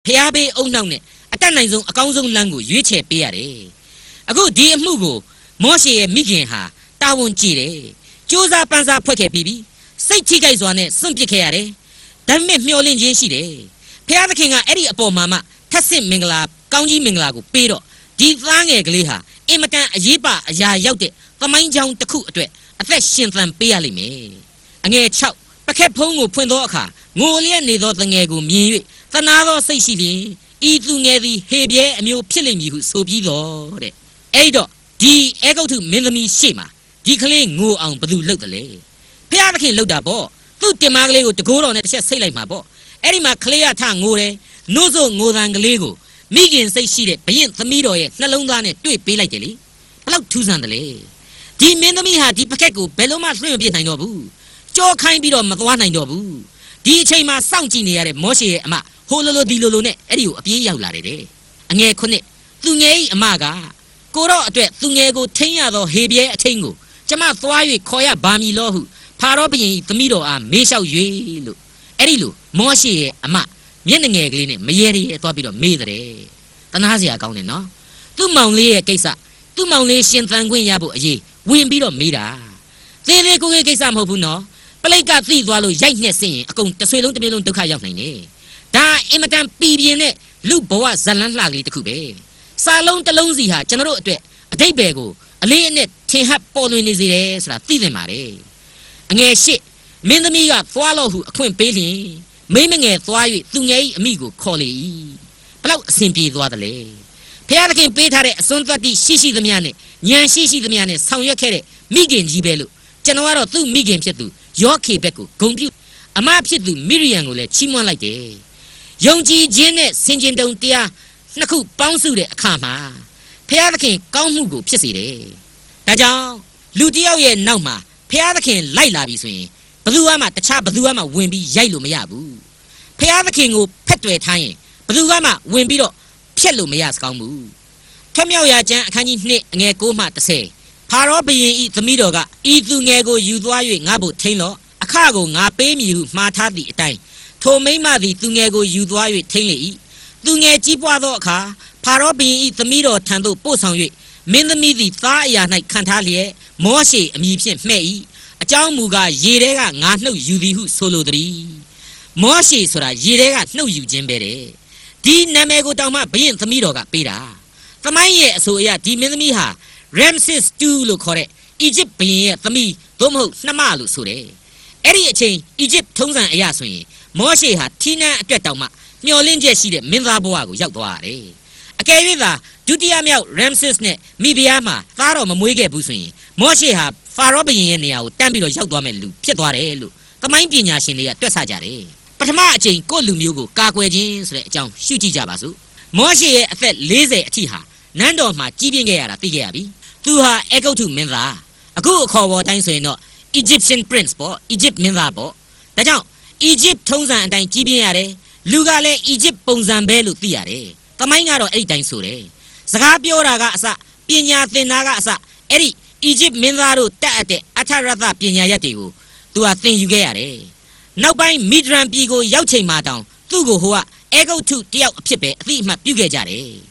Piabe own down it. A tanizon, a council langu, you che peare. A good dear Mugo, Moshe Migin ha, Tawon Chile. Josa Panza Poke Bibi. Say Tigais on it, some picare. Then make me all in Jenshide. Piava King are Eddie upon Mama, Tassim Mingla, County Minglago, Pero, Deep Lang Egliha, Imatan, Yiba, Ya Yote, the mind down the cook to it, a fashion than Piali me. And a chow, Paket Pongo Pundoka, Molian Nido the Nego me, the Nado say she, eat to Navy, Hebie, and you pilling you so be lord. Edo, D. Ego to Minami Shima, declaring no on Badu locally. Piava King looked up ball. Put the Maglego to go on at just say like my boy. Eddie Maclea Tangore, Nozo Modangalego. Megan say she did, Paint the Mido, Nalondan, do it be like Jelly. About 2 Sandale. The Mendami had the Pacaco, Beloma Swim behind Nobu. Joe kind bit on Matwana Nobu. The Chama Sounding near Moshe Ama, Hololo di Lolone, Eddie, a Pia Lade. And ye connect. Tunge Amaga. Goro at Tungego, Tanya, Hebie, Tango. Jama Thwai, Koya, Bami Lohu. Parobi, the middle are Mesha Yelu. Edilu, Moshe, Ama, Yenegli, Mayeri, Topido, Midre. Tanazia counting, no? 2 Mountley Kesa, 2 Mountley Shin Tanguin Yabu, ye, Win Bido Mida. They go against some Hopuno, Paleka Thi Wallo, Yank sing, a con, the Swilon to Milon to Kayafne. Da Imatan Pibiene, Luboa, Zalan Lagli to Kube. Salon Talonzia, General, a day bego, a lane, Tehap Polin is the Thidemare. And a shit, Mendamia, follow who a queen bailey, maiming a thwai, Thunga, amigo, collie. Blout simply the other lay. Piakin Petare, Sonfati, Shishi the Miane, Yan Shishi the Miane, Sound your carry, Migan Gibelu, Januaro, Thu Migan Chetu, Yorkie Beco, compute, a map Chetu, Miriam, Chimon like a Yonji, Janet, Sinjin don't dear, Naku, Bounce, Kama, Piakin, Kamugo, Pisside. Tajao, Ludio, Nauma. Piava King, Laila between Baluama, the chap Baluama, Wimby, Yailu Mayabu. Piava King, who petway time, Baluama, Wimbido, Pielo Mayascamu. Camioya Jan, can you knit and a go mat to say? Parobi eat the midoga, eat the nego, you dway, Nabu Taylor, a cargo, na pay me you, Matadi time. Tomema the Tunego, you dway, Taylor eat. Dunga Jibwado car, Parobi eat the mido, Tando, Bosan. Mendami the Thaya night Cantalia, Moshe, a museum may, a John Muga, Yerega, not no Yudi who solo 3. Moshe, so that Yerega, no you Jimbere. D. Namego Dama, being the Midoga, Peda. For my year, so ya, D. Mendamiha, Ramses 2 look correct, Egypt being for me, Domo, Namalu Sure. Eddie chain, Egypt tongues and Yaswing. Moshe had Tina Getama, Nyolinja she the Minzaboago, Yagware. A Kaviva. Dutia Mel, Ramses net, Mibiama, Faro Mamuige Busui, Moshe have Farobi in the out, Tambilo Yagwamelu, Pietwarelu, the mind being Yashin at Twesajare. But a marching, Columugo, Kakwe jeans, Jam, Shuti Jabasu. Moshe fed lazy Tiha, Nando ma keeping air at Tigabi, to her echo to Minra. A good call what time say no, Egyptian prince, Egypt Minra bo. The John, Egypt Tonza and Tibiare, Lugale, Egypt Ponzambelu Tiare, the Mangaro 8 times Sure. Sagapio Ragasa, Pina Thinagasa, Eddie, Egypt Minzaru, Tate, Atarata Pina Yatigo, do a thing you get, eh? Now by Midram Pigo, Yauche Madam, Tugo Hoa, Ego to Tiao Pipe, Thima Pugajare.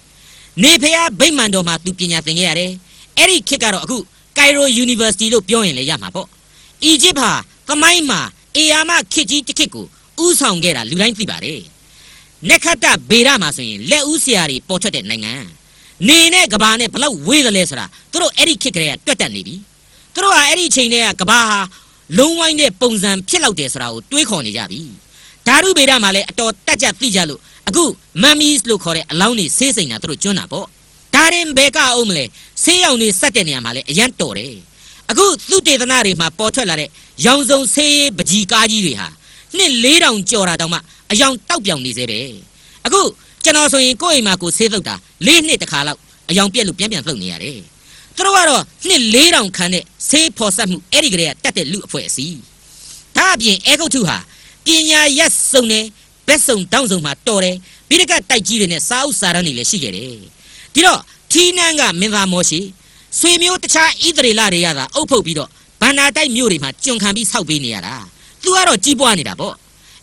Nepea Baymando Matu Pina Thingare, Eddie Kikaroku, Cairo University lo Pioin Yamapo. Egypt ha, Kamaima, Eama Kiji Tikiku, Usong Gera, Lulain Tibare. Nekata Beramasi, Le Usiari, portrait Nanga. Nene Gabane, Palo, with the lesser, throw Eddie Kicker, Twetta Navy. Throw Eddie Chain, Gabaha, Long Wine, Ponzan, Pillow Desra, Twiconi Jabi. Taru Beramale, to Taja Fijalu, a good Mammy's look for it, Lowney, Sissing through Jonabo. Tarim Beka Omle, say only Satania Male, Yantore. A good Sute the Nari, my portrait, young zone say, Bajika Jiriha. Nil lay down Jora Dama, a young Taupion is a good. Also in Koimako Sevota, leave it a call a young Pielu Pian from near a. Throw nil lay down can it, say for some Erigre, that look for a sea. Tabi echo to her. Pina yes sone, best on down on my tore, Bidaka Taiji and South Sarani Shigere. Tiro, Tinanga Meva Moshi, swim you the cha either Lariada, Opo Bido, Banata Murima, John can be South Viniara. Tuaro Jibuanidabo.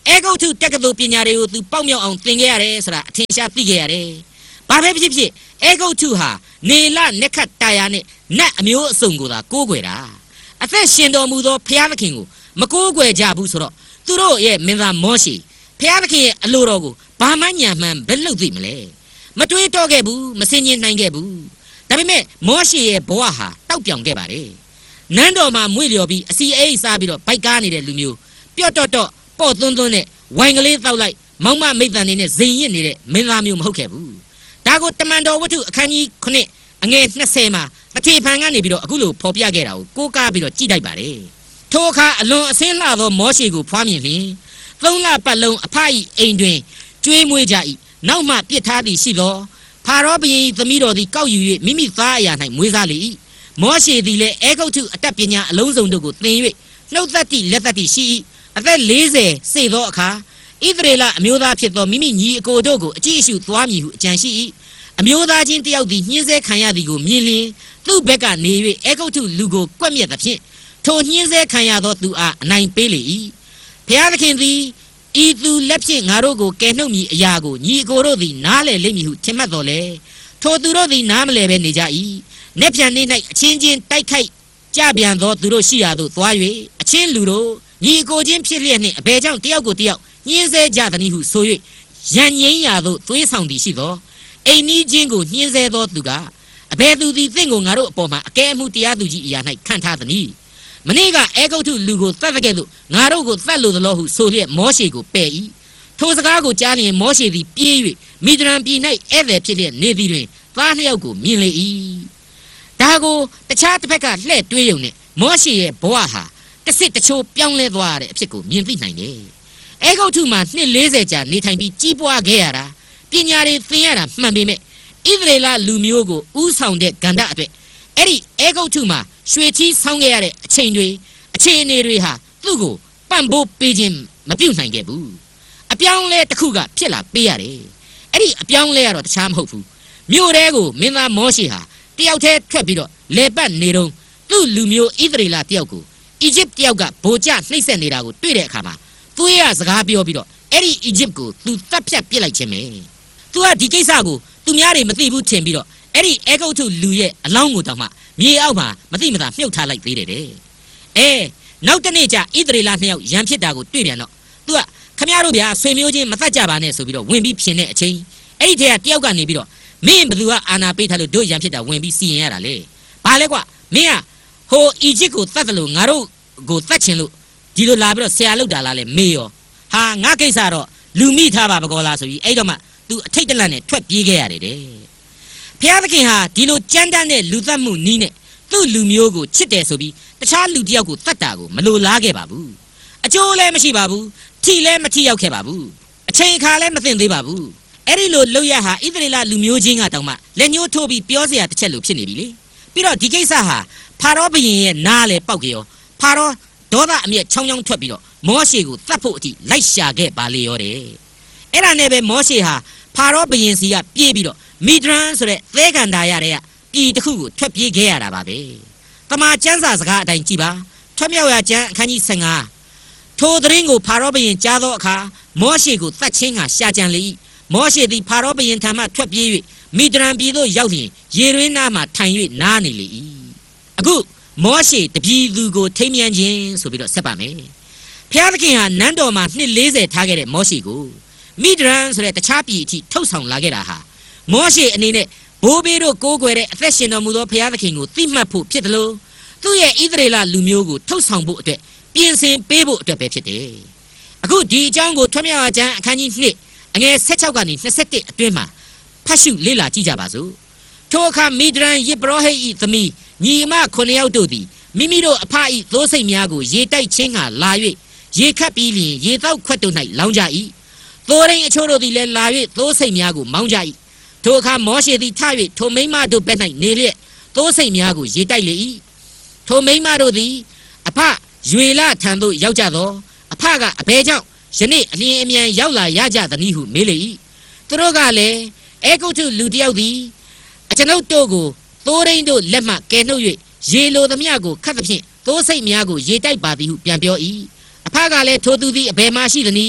အဲဂုတ်ထုတက္ကသိုလ်ပညာတွေကိုသူပေါက်မြောက်အောင်သင်ခဲ့ရတယ်ဆိုတာအထင်ရှားသိခဲ့ရတယ်။ဘာပဲဖြစ်ဖြစ်အဲဂုတ်ထုဟာနေလနက်ခတ်တာယာနဲ့နတ်အမျိုးအစုံကိုသာကိုးကွယ်တာ။အသက်ရှင်တော်မူသောဘုရားသခင်ကိုမကိုးကွယ်ကြဘူးဆိုတော့သူတို့ရဲ့မင်းသားမောရှေဘုရားသခင်ရဲ့အလိုတော်ကိုဘာမှညာမှန်ဘယ်လုပ်သိမလဲ။မတွေးတော့ခဲ့ဘူးမစင်ကျင်နိုင်ခဲ့ဘူး။ဒါပေမဲ့မောရှေရဲ့ဘဝဟာတောက်ပြောင်ခဲ့ပါတယ်။နန်းတော်မှာမွေ့လျော်ပြီးအစီအိတ်စားပြီးတော့ဘိုက်ကားနေတဲ့လူမျိုးပျော့တော့ပေါ့သွန်းသွန်းနဲ့ဝိုင်ကလေးတောက်လိုက်မောင်မမိတ်တန်နေနဲ့ဇင်ရစ်နေတဲ့မင်းသားမျိုးမဟုတ်ခဲ့ဘူးဒါကိုတမန်တော်ဝတ္ထုအခန်းကြီး9အငယ်20မှာတထေဖန်ကနေပြီးတော့အခုလိုဖော်ပြခဲ့တာကိုကိုးကားပြီးတော့ကြည့်လိုက်ပါတယ်ထိုအခါအလွန်အစင်းလှသောမောရှေကိုဖွားမြင်လျင်3လပတ်လုံးအဖ၏အိမ်တွင်ကျွေးမွေးကြ၏နောက်မှပြစ်ထားသည်ရှိသောဖာရောဘုရင်၏သမီးတော်သည်ကောက်ယူ၍မိမိသားအရာ၌မွေးစားလေ၏မောရှေသည်လည်းအဲဂုတ်ထုအတတ်ပညာအလုံးစုံတို့ကိုသင်၍နှုတ်သက်သည့်လက်သက်သည့်ရှိ၏အသက်40စေသောအခါဣသရေလအမျိုးသားဖြစ်သောမိမိညီအကိုတို့ကိုအကြည့်အရှုသွားမည်ဟုအကြံရှိ၏အမျိုးသားချင်းတယောက်သည်ညှင်းဆဲခံရသည်ကိုမြင်လျင်သူ့ဘက်ကနေ၍အဲဂုတ်ထုလူကိုကွက်မြက်သဖြင့်ထိုညှင်းဆဲခံရသောသူအားအနိုင်ပေးလေ၏ဘုရားသခင်သည်ဤသူလက်ဖြင့်ငါတို့ကိုကယ်နှုတ်မည်အရာကိုညီအကိုတို့သည်နားလည်လိမ့်မည်ဟုထင်မှတ်တော်လေထိုသူတို့သည်နားမလည်ဘဲနေကြ၏နက်ပြန်နေ၌အချင်းချင်းတိုက်ခိုက်ကြပြန်သောသူတို့ရှိရာသို့သွား၍အချင်းလူတို့ညီအကိုချင်းဖြစ်လျက်နှင့်အဘယ်ကြောင့်တယောက်ကိုတယောက်ညှင်းဆဲကြသည်ဟုဆို၍ရန်ငိမ့်ရာသို့သွေးဆောင်သည်ရှိသောအိမ်နီးချင်းကိုညှင်းဆဲသောသူကအဘယ်သူသည်သင်ကိုငါတို့အပေါ်မှာအကဲအမှုတရားသူကြီးအရာ၌ခံထားသည်မနေ့ကအဲဂုတ်ထုလူကိုတတ်တဲ့ကဲ့သို့ငါတို့ကိုတတ်လို့သလိုဟုဆိုလျက်မောရှေကိုပယ်၏ထိုစကားကိုကြားလျင်မောရှေသည်ပြေး၍မိဒျန်ပြည်၌ဧည့်သည်ဖြစ်လျက်နေသည်တွင်သားနှစ်ယောက်ကိုမြင်လေ၏ဒါကိုတခြားတစ်ဖက်ကလှည့်တွေးရုံနဲ့မောရှေရဲ့ဘဝဟာတစစ်တချိုးပြောင်းလဲသွားရတဲ့အဖြစ်ကိုမြင်သိနိုင်တယ်။အဲဂုတ်ထုမှာနှစ်40ကြာနေထိုင်ပြီးကြီးပွားခဲ့ရတာပညာတွေသင်ရတာမှန်ပေမဲ့ဣသရေလလူမျိုးကိုဥဆောင်တဲ့ကန္တအတွက်အဲ့ဒီအဲဂုတ်ထုမှာရွှေချီးဆောင်းခဲ့ရတဲ့အချိန်တွေအခြေအနေတွေဟာသူ့ကိုပံ့ပိုးပေးခြင်းမပြုနိုင်ခဲ့ဘူး။အပြောင်းလဲတစ်ခုကဖြစ်လာပေးရတယ်။အဲ့ဒီအပြောင်းလဲကတော့တခြားမဟုတ်ဘူး။မြို့တဲကိုမင်းသားမောရှေဟာတယောက်တည်းထွက်ပြီးတော့လေပတ်နေတော့သူ့လူမျိုးဣသရေလတယောက်ကိုအီဂျစ်တယောက်ကဗိုလ်ကျနှိမ့်ဆက်နေတာကိုတွေ့တဲ့အခါမှာသူ့ရဲ့စကားပြောပြီးတော့အဲ့ဒီအီဂျစ်ကိုသူတပ်ဖြတ်ပစ်လိုက်ခြင်းပဲသူကဒီကိစ္စကိုသူများတွေမသိဘူးထင်ပြီးတော့အဲ့ဒီအဲဂုတ်ထုလူရဲ့အလောင်းကိုတောင်မှမြေအောက်မှာမသိမသာမြုပ်ထားလိုက်သေးတယ်တဲ့နောက်တစ်နေ့ကျဣသရေလနှစ်ယောက်ရန်ဖြစ်တာကိုတွေ့ပြန်တော့သူကခမရတို့ဗျာဆွေမျိုးချင်းမသက်ကြပါနဲ့ဆိုပြီးတော့ဝင်ပြီးဖြစ်နေတဲ့အချိန်အဲ့ဒီတည်းကတယောက်ကနေပြီးတော့မင်းဘသူကအာနာပေးထားလို့တို့ရန်ဖြစ်တာဝင်ပြီးစီရင်ရတာလေဘာလဲကွမင်းကဟိုအီဂျစ်ကိုတတ်တယ်လို့ငါတို့ကိုတတ်ချင်လို့ဒီလိုလာပြီးတော့ဆရာလောက်တာလားလေမေးရောဟာငါကိစ္စတော့လူမိထားပါဘကောလားဆိုပြီးအဲ့တော့မှ သူအထိတ်တလန့်နဲ့ထွက်ပြေးခဲ့ရတယ်တဲ့ဖျားသခင်ဟာဒီလိုကြမ်းတမ်းတဲ့လူသတ်မှုနီးနဲ့သူ့လူမျိုးကိုချစ်တယ်ဆိုပြီးတခြားလူတစ်ယောက်ကိုတတ်တာကိုမလိုလားခဲ့ပါဘူးအကျိုးလည်းမရှိပါဘူးထိလည်းမထိရောက်ခဲ့ပါဘူးအချိန်အခါလည်းမသိသေးပါဘူးအဲ့ဒီလိုလောက်ရဟာဣသရေလလူမျိုးချင်းကတောင်မှလက်ညှိုးထိုးပြီးပြောစရာတစ်ချက်လိုဖြစ်နေပြီလေပြီးတော့ဒီကိစ္စဟာဖာရောဘုရင်ရဲ့နားလေပေါက်ကြောဖာရောဒေါသအမျက်ချောင်းချောင်းထွက်ပြီးတော့မောရှေကိုတတ်ဖို့အထိလိုက်ရှာခဲ့ပါလေရောတဲ့အဲ့ဒါနဲ့ပဲမောရှေဟာဖာရောဘုရင်စီကပြေးပြီးတော့မီဒရန်ဆိုတဲ့သဲကန်တာရတဲ့ပြည်တစ်ခုကိုထွက်ပြေးခဲ့ရတာပါပဲတမန်ကျမ်းစာစကားအတိုင်းကြည့်ပါထွက်မြောက်ရာကျမ်းအခန်းကြီး15ထိုသတင်းကိုဖာရောဘုရင်ကြားသောအခါမောရှေကိုတတ်ချင်းကရှာကြံလေ၏မောရှေသည်ဖာရောဘုရင်ထံမှထွက်ပြေး၍မီဒရန်ပြည်သို့ရောက်လျင်ရေရင်းနားမှထိုင်၍နားနေလေ၏အခုမောရှေတပြည်သူကိုထိမ်းမြန်းခြင်းဆိုပြီးတော့ဆက်ပါမယ်ဖျားသခင်ဟာနန်းတော်မှာနှစ်40ထားခဲ့တဲ့မောရှေကိုမိဒရန်ဆိုတဲ့တခြားပြည်အထိထုတ်ဆောင်လာခဲ့တာဟာမောရှေအနေနဲ့ဘိုးဘေးတို့ကိုးကွယ်တဲ့အသက်ရှင်တော်မူသောဘုရားသခင်ကိုသိမှတ်ဖို့ဖြစ်တယ်လို့သူ့ရဲ့ဣသရေလလူမျိုးကိုထုတ်ဆောင်ဖို့အတွက်ပြင်ဆင်ပေးဖို့အတွက်ပဲဖြစ်တယ်အခုဒီအကြောင်းကိုထွတ်မြောက်ရာကျမ်းအခန်းကြီး2အငယ်16ကနေ21အတွင်းမှာဖတ်ရှုလေ့လာကြည့်ကြပါစို့ထိုအခါမိဒရန်ယေဘရဟိတ်၏သမီးညီမ9ယောက်တို့သည်မိမိတို့အဖ၏သိုးစိတ်များကိုရေတိုက်ခြင်းကလာ၍ရေခတ်ပြီးလျင်ရေတောက်ခွက်တို့၌လောင်းကြ၏သိုးရင်းအချို့တို့သည်လည်းလာ၍သိုးစိတ်များကိုမောင်းကြ၏ထိုအခါမောရှေသည်ထ၍ထိုမိန်းမတို့ဘက်၌နေလျက်သိုးစိတ်များကိုရေတိုက်လေ၏ထိုမိန်းမတို့သည်အဖရွေလထံသို့ရောက်ကြသောအဖကအဘဲကြောင့်ယနေ့အလင်းအမြန်ရောက်လာရကြသည်ဟုမေးလေ၏သူတို့ကလည်းအေဂုတ်ထုလူတစ်ယောက်သည်အကျွန်ုပ်တို့ကိုသိုးရင်းတို့လက်မှကယ်နှုတ်၍ရေလိုသမျှကိုခတ်သဖြင့်သိုးစိတ်များကိုရေတိုက်ပါသည်ဟုပြန်ပြော၏အဖကလည်းထိုသူသည်အဘယ်မှရှိသနည်း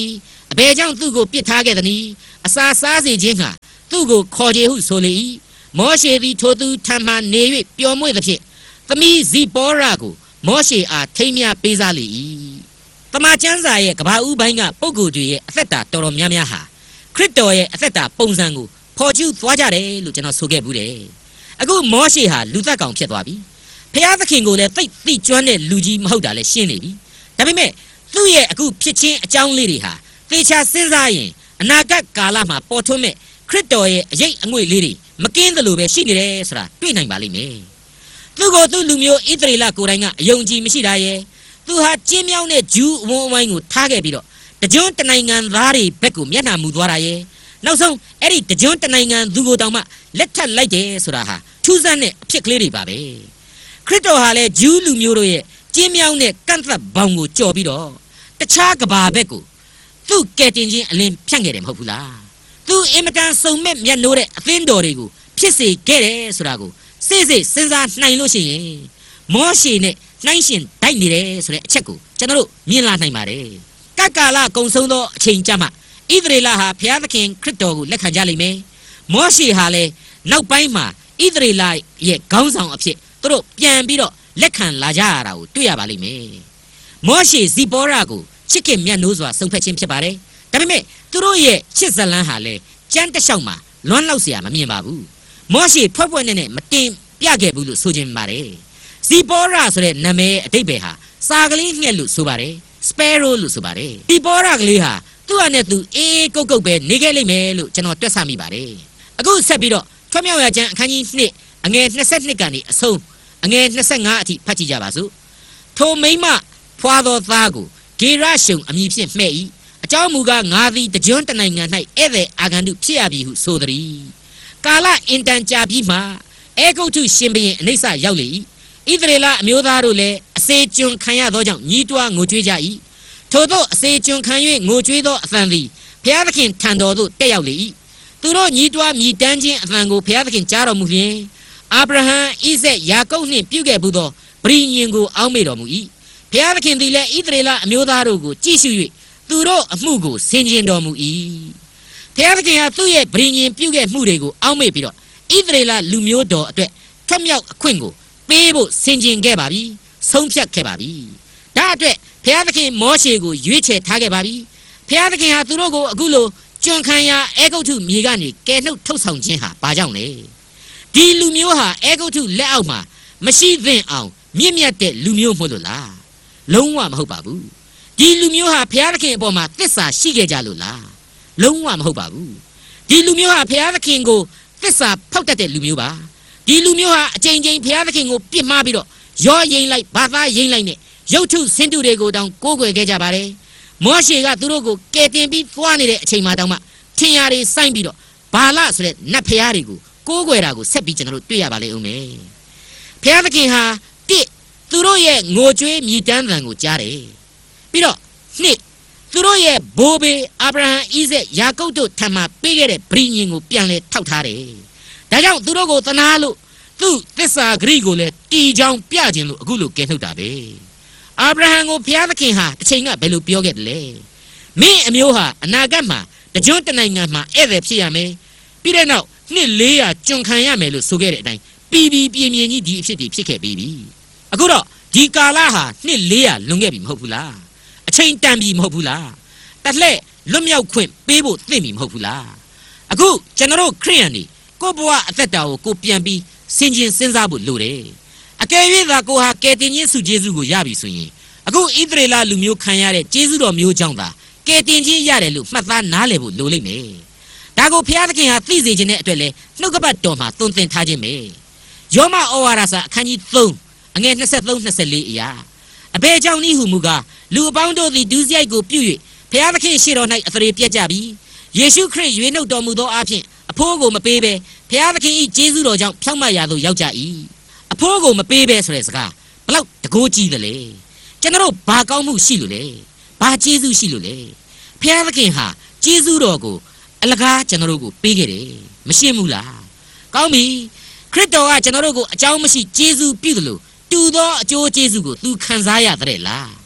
အဘယ်ကြောင့်သူ့ကိုပစ်ထားခဲ့သနည်းအစာစားစေခြင်းဟာသူ့ကိုခေါ်ချေဟုဆိုလေ၏မောရှေသည်ထိုသူထံမှနေ၍ပျော်မွေ့သဖြင့်သမီးဇီပေါရာကိုမောရှေအားထိမ်းမြပေးစားလေ၏တမန်ကျမ်းစာရဲ့ကဘာဦးပိုင်းကပုဂ္ဂိုလ်တွေရဲ့အသက်တာတော်တော်များများဟာခရစ်တော်ရဲ့အသက်တာပုံစံကိုဖော်ကျူးသွားကြတယ်လို့ကျွန်တော်ဆိုခဲ့ဘူးတယ်အခုမောရှေဟာလူသက်ကောင်ဖြစ်သွားပြီဖျားသခင်ကိုလည်းသိကျွမ်းတဲ့လူကြီးမဟုတ်တာလည်းရှင်းနေပြီဒါပေမဲ့သူ့ရဲ့အခုဖြစ်ချင်းအကြောင်းလေးတွေဟာသေချာစဉ်းစားရင်အနာဂတ်ကာလမှာပေါ်ထွန်းမဲ့ခရစ်တော်ရဲ့အရေးအငွေ့လေးတွေမကင်းသလိုပဲရှိနေတယ်ဆိုတာတွေ့နိုင်ပါလိမ့်မယ်သူကိုသူ့လူမျိုးဣသရေလကိုယ်တိုင်ကအယုံကြည်မရှိတာရဲ့သူဟာကျင်းမြောင်းတဲ့ဂျူးအဝန်းအဝိုင်းကိုထားခဲ့ပြီးတော့တကြွတနိုင်ငံသားတွေဘက်ကိုမျက်နှာမူသွားတာရဲ့နောက်ဆုံးအဲ့ဒီတကြွတနိုင်ငံသူကိုတောင်မှလက်ထပ်လိုက်တယ်ဆိုတာဟာထူးဆန်းတဲ့အဖြစ်ကလေးတွေပါပဲခရစ်တော်ဟာလည်းဂျူးလူမျိုးတို့ရဲ့ကျင်းမြောင်းတဲ့ကန့်သက်ဘောင်ကိုကြော်ပြီးတော့တခြားကဘာဘက်ကိုသူ့ကဲတင်ချင်းအလင်းဖြန့်ခဲ့တယ်မဟုတ်ဘူးလားသူအင်မတန်စုံမဲ့မျက်နှိုးတဲ့အသင်းတော်တွေကိုဖြစ်စေခဲ့တယ်ဆိုတာကိုစိတ်စဉ်းစားနိုင်လို့ရှိရင်မောရှေနဲ့နှိုင်းရှင်တိုက်နေတယ်ဆိုတဲ့အချက်ကိုကျွန်တော်တို့မြင်လာနိုင်ပါတယ်ကကာလကုံဆုံးသောအချိန်ကြမှာဣသရေလဟာဘုရားသခင်ခရစ်တော်ကိုလက်ခံကြလိမ့်မယ်မောရှေဟာလည်းနောက်ပိုင်းမှာဣသရေလရဲ့ခေါင်းဆောင်အဖြစ်သူတို့ပြန်ပြီးတော့လက်ခံလာကြရတာကိုတွေ့ရပါလိမ့်မယ်မောရှေဇီပေါရာကိုချစ်ခင်မြတ်နိုးစွာဆုံးဖြတ်ခြင်းဖြစ်ပါတယ်ဒါပေမဲ့သူတို့ရဲ့ချစ်ဇလန်းဟာလည်းကြမ်းတလျှောက်မှာလွမ်းလောက်เสียမမြင်ပါဘူးမောရှေဖွဲ့နဲ့မတင်ပြခဲ့ဘူးလို့ဆိုခြင်းပါတယ်ဇီပေါရာဆိုတဲ့နာမည်အတိတ်ပဲဟာစာကလေးငှက်လို့ဆိုပါတယ်စပယ်ရိုလို့ဆိုပါတယ်ဇီပေါရာကလေးဟာသူ့ဟာနဲ့သူအေးကုတ်ပဲနေခဲ့လိမ့်မယ်လို့ကျွန်တော်တွက်ဆမိပါတယ်အခုဆက်ပြီးတော့ထွတ်မြောက်ရကျမ်းအခန်းကြီး2အငယ်22ကနေအဆုံးအငယ်25အထိဖတ်ကြည့်ကြပါစို့ထိုမိမဖွာသောသားကိုဂေရရှုံအမည်ဖြင့်မှဲ့၏အကြောင်းမူကားငါသည်တကြွတနိုင်ငံ၌ဧည့်သည်အာဂန္တုဖြစ်ရပြီဟုဆိုသည်ကာလအင်တန်ကြာပြီးမှအေဂုတ်ထုရှင်ဘုရင်အနိစ္စရောက်လေ၏ဣသရေလအမျိုးသားတို့လည်းအစေကျွန်ခံရသောကြောင့်ညီးတွားငိုကြွေးကြ၏ထို့သောအစေကျွန်ခံ၍ငိုကြွေးသောအသံသည်ဘုရားသခင်ထံတော်သို့တက်ရောက်လေ၏သူတို့ညီးတွားမြည်တမ်းခြင်းအသံကိုဘုရားသခင်ကြားတော်မူလျှင်အာဗြဟံဣဇက်ယာကုပ်နှင့်ပြုခဲ့ဘူးသောပရိညင်ကိုအောက်မေ့တော်မူ၏ဘုရားသခင်သည်လည်းဣသရေလအမျိုးသားတို့ကိုကြည့်ရှု၍သူတို့အမှုကိုဆင်ခြင်တော်မူ၏ဘုရားသခင်ဟာသူ့ရဲ့ပရိညင်ပြုခဲ့မှုတွေကိုအောက်မေ့ပြီးတော့ဣသရေလလူမျိုးတော်အတွက်ထွတ်မြောက်အခွင့်ကိုပေးဖို့ဆင်ခြင်ခဲ့ပါပြီဆုံးဖြတ်ခဲ့ပါပြီဒါအတွက်ဘုရားသခင်မောရှေကိုရွေးချယ်ထားခဲ့ပါပြီဘုရားသခင်ဟာသူတို့ကိုအခုလိုကျွန်ခံရအေဂုတ်ထုမြေကနေကယ်နှုတ်ထုတ်ဆောင်ခြင်းဟာဘာကြောင့်လဲဒီလူမျိုးဟာအေဂုတ်ထုလက်အောက်မှာမရှိသင့်အောင်မြင့်မြတ်တဲ့လူမျိုးမဟုတ်လို့လားလုံးဝမဟုတ်ပါဘူးဒီလူမျိုးဟာဘုရားသခင်အပေါ်မှာသစ္စာရှိခဲ့ကြလို့လားလုံးဝမဟုတ်ပါဘူးဒီလူမျိုးဟာဘုရားသခင်ကိုသစ္စာဖောက်တတ်တဲ့လူမျိုးပါဒီလူမျိုးဟာအချိန်ချင်းဘုရားသခင်ကိုပြစ်မှားပြီးတော့ရောရင်လိုက်ဘာသာရင်လိုက်နဲ့ရုပ်ထုစင်တုတွေကိုတောင်ကိုးကွယ်ခဲ့ကြပါတယ်မောရှေကသူတို့ကိုကယ်တင်ပြီးသွားနေတဲ့အချိန်မှတောင်မှထင်ရတွေစိုင်းပြီးတော့ဘာလဆိုတဲ့နတ်ဖျားတွေကိုကိုးကွယ်တာကိုဆက်ပြီးကျွန်တော်တို့တွေ့ရပါလိမ့်ဦးမယ်ဘုရားသခင်ဟာသူတို့ရဲ့ငိုကြွေးမြည်တမ်းသံကိုကြားတယ်ပြီးတော့သူတို့ရဲ့ဘိုးဘေးအာဗြဟံဣဇက်ယာကုပ်တို့ထံမှပေးခဲ့တဲ့ဗြိညင်ကိုပြန်လဲထောက်ထားတယ်ဒါကြောင့်သူတို့ကိုသနာလို့သူ့သစ္စာဂရိကိုလည်းတီချောင်ပြခြင်းလို့အခုလိုကဲထုတ်တာပဲအာဗြဟံကိုဘုရားသခင်ဟာတစ်ချိန်ကဘယ်လိုပြောခဲ့တယ်လဲမင်းအမျိုးဟာအနာဂတ်မှာတကြွတနိုင်ငံမှာဧည့်သည်ဖြစ်ရမယ်ပြီးတဲ့နောက်နှစ်400ကျွန်ခံရမယ်လို့ဆိုခဲ့တဲ့အတိုင်းပြည်ပြင်းပြင်းကြီးဒီအဖြစ်တွေဖြစ်ခဲ့ပြီးပြီအခုတော့ဒီကာလဟာနှစ်400လွန်ခဲ့ပြီမဟုတ်ဘူးလားအချိန်တန်ပြီမဟုတ်ဘူးလားတလှဲ့လွတ်မြောက်ခွင့်ပေးဖို့သင့်ပြီမဟုတ်ဘူးလားအခုကျွန်တော်တို့ခရိယန်တွေကိုဘဝအသက်တာကိုပြန်ပြီးစင်ကျင်စဉ်းစားဖို့လိုတယ်အကယ်၍သာကိုဟာကယ်တင်ခြင်းစုကျေးဇူးကိုရပြီဆိုရင်အခုဣသရေလလူမျိုးခံရတဲ့ကျေးဇူးတော်မျိုးကြောင့်သာကယ်တင်ခြင်းရတယ်လို့မှတ်သားနားလည်ဖို့လိုလိမ့်မယ်ဒါကိုဘုရားသခင်ဟာသိစေခြင်းနဲ့အတွက်လဲနှုတ်ကပတ်တော်မှာသွန်သင်ထားခြင်းပဲယောမဩဝါဒစာအခန်းကြီး3အငယ်23-24အရာအဘယ်ကြောင့်နည်းဟုမူကားလူအပေါင်းတို့သည်ဒုစရိုက်ကိုပြု၍ဘုရားသခင်ရှေ့တော်၌အသရေပြတ်ကြပြီယေရှုခရစ်ရွေးနှုတ်တော်မူသောအဖြစ်အဖိုးကိုမပေးဘဲဘုရားသခင်၏ကျေးဇူးတော်ကြောင့်ဖြောင့်မတ်ရာသို့ရောက်ကြ၏အဖိုးကိုမပေးဘဲဆိုတဲ့စကားဘလောက်တကိုးကြီးတယ်လေကျွန်တော်ဘာကောင်းမှုရှိလို့လဲဘာကျေးဇူးရှိလို့လဲဘုရားသခင်ဟာကျေးဇူးတော်ကိုအလကားကျွန်တော်တို့ကိုပေးခဲ့တယ်မရှင်းဘူးလားကောင်းပြီခရစ်တော်ကကျွန်တော်တို့ကိုအကြောင်းမရှိကျေးဇူးပြုတယ်လို့တူသောအကျိုးကျေးဇူးကိုသူခံစားရတဲ့လား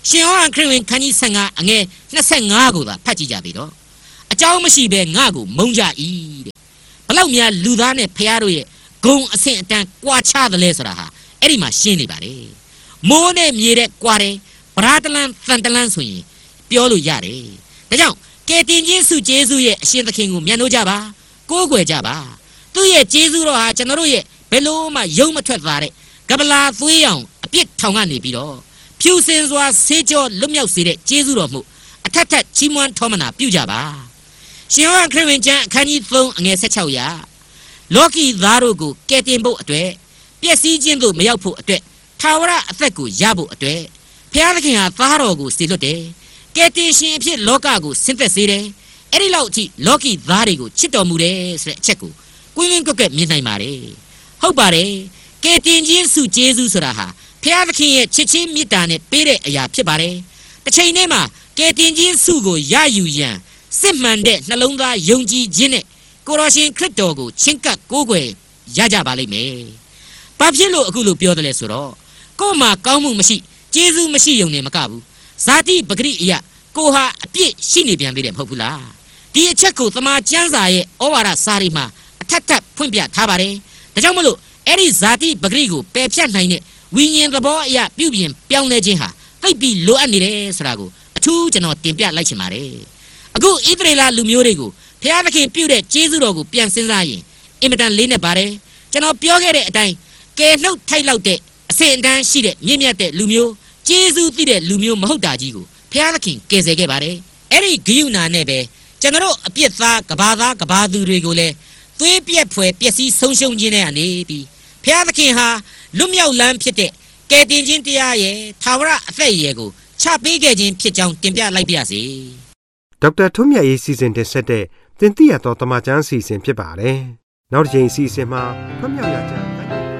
ရှင်ဟောခရစ်ဝင်ခန်းကြီး15အငယ်25ကိုသာဖတ်ကြည့်ကြပြီတော့အကြောင်းမရှိဘဲငါ့ကိုမုန်းကြ၏တဲ့ဘလောက်များလူသားနဲ့ဖျားတို့ရဲ့ဂုံအဆင့်အတန်းကွာခြားတယ်လဲဆိုတာဟာအဲ့ဒီမှာရှင်းနေပါတယ်မိုးနဲ့မြေတဲ့ကွာတယ်ဗရာတလန်သန်တလန်ဆိုရင်ပြောလို့ရတယ်ဒါကြောင့်ကယ်တင်ခြင်းစုကျေးဇူးရဲ့အရှင်သခင်ကိုမြတ်လို့ကြပါကိုးကွယ်ကြပါသူ့ရဲ့ကျေးဇူးတော်ဟာကျွန်တော်တို့ရဲ့ဘယ်လို့မှယုံမထွက်သွားတဲ့ကပလာသွေးအောင်အပြစ်ထောင်ကနေပြီးတော့ဖြူစင်စွာဆေးကြောလွတ်မြောက်စေတဲ့ကျေးဇူးတော်မှုအထက်ထက်ချီးမွမ်းထောမနာပြုကြပါရှင်ဟောခရစ်ဝင်ကျမ်းအခန်းကြီး3အငယ်16ရာလောကီသားတို့ကိုကယ်တင်ဖို့အတွက်ပျက်စီးခြင်းတို့မရောက်ဖို့အတွက်ထာဝရအသက်ကိုရဖို့အတွက်ဘုရားသခင်ဟာသားတော်ကိုစေလွှတ်တယ်ကယ်တင်ရှင်အဖြစ်လောကကိုဆင်းသက်စေတယ်အဲ့ဒီလောက်အထိလောကီသားတွေကိုချစ်တော်မူတယ်ဆိုတဲ့အချက်ကိုကွင်းကွင်းကွက်ကမြင်နိုင်ပါတယ်ဟုတ်ပါတယ်ကယ်တင်ခြင်းစုကျေးဇူးဆိုတာဟာဘုရားသခင်ရဲ့ချစ်ချင်းမေတ္တာနဲ့ပေးတဲ့အရာဖြစ်ပါတယ်တစ်ချိန်တည်းမှာကယ်တင်ခြင်းစုကိုရယူရန်စစ်မှန်တဲ့နှလုံးသားယုံကြည်ခြင်းနဲ့ကိုရရှင်ခရစ်တော်ကိုချင့်ကပ်ကိုးကွယ်ရကြပါလိမ့်မယ်ဘာဖြစ်လို့အခုလိုပြောတယ်လဲဆိုတော့ကို့မှာကောင်းမှုမရှိကျေးဇူးမရှိယုံနေမကဘူးဇာတိပဂရိအရာကိုဟာအပြစ်ရှိနေပြန်သေးတယ်မဟုတ်ဘူးလားဒီအချက်ကိုသမာကျမ်းစာရဲ့ဩဝါဒစာတွေမှာအထက်ထပ်ဖွင့်ပြထားပါတယ်ဒါကြောင့်မလို့အဲ့ဒီဇာတိပဂရိကိုပယ်ဖြတ်နိုင်တဲ့ဝိညာဉ်သဘောအရာပြုပြင်ပြောင်းလဲခြင်းဟာသိပ်ပြီးလိုအပ်နေတယ်ဆိုတာကိုအထူးကျွန်တော်တင်ပြလိုက်ချင်ပါတယ်အခုဣသရေလလူမျိုးတွေကိုဘုရားသခင်ပြုတဲ့ကျေးဇူးတော်ကိုပြန်စဉ်းစားရင်အင်မတန်လေးနဲ့ပါတယ်ကျွန်တော်ပြောခဲ့တဲ့အတိုင်းကယ်နှုတ်ထိုက်လောက်တဲ့အစဉ်အတန်းရှိတဲ့မြင့်မြတ်တဲ့လူမျိုးကျေးဇူးသိတဲ့လူမျိုးမဟုတ်တာကြီးကိုဘုရားသခင်ကယ်ဆယ်ခဲ့ပါတယ်အဲ့ဒီဂိယုဏနဲ့ပဲကျွန်တော်အပြစ်သားကဘာသားကဘာသူတွေကိုလည်းသွေးပြက်ဖွယ်ပျက်စီးဆုံးရှုံးခြင်းနဲ့အနေပြီးဘုရားသခင်ဟာလွတ်မြောက်လန်းဖြစ်တဲ့ကယ်တင်ခြင်းတရားရဲ့ထာဝရအသက်ရဲ့ကိုချပေးခဲ့ခြင်းဖြစ်ကြောင်းတင်ပြလိုက်ပါရစေဒေါက်တာထွန်းမြတ်ရေးစီစဉ်တင်ဆက်တဲ့တင်ပြတော်တမချန်းစီစဉ်ဖြစ်ပါတယ်နောက်တစ်ချိန်စီစဉ်မှာဖတ်မြောက်ရကြ